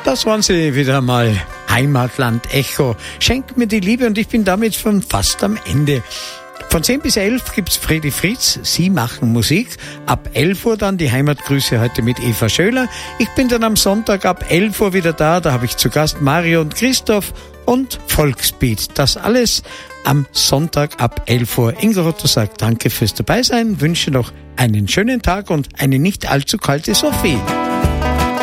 Das waren sie wieder mal. Heimatland Echo. Schenkt mir die Liebe und ich bin damit schon fast am Ende. Von 10 bis 11 gibt's Fredi Fritz. Sie machen Musik. Ab 11 Uhr dann die Heimatgrüße heute mit Eva Schöler. Ich bin dann am Sonntag ab 11 Uhr wieder da. Da habe ich zu Gast Mario und Christoph und Volksbeat. Das alles am Sonntag ab 11 Uhr. Ingo Rotto sagt danke fürs Dabeisein, wünsche noch einen schönen Tag und eine nicht allzu kalte Sophie.